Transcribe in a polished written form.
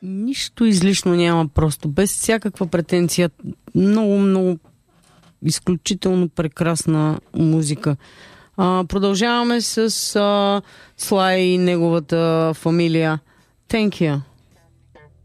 Нищо излишно няма, просто без всякаква претенция. Много, много изключително прекрасна музика. Продължаваме с Слай и неговата фамилия. Thank you.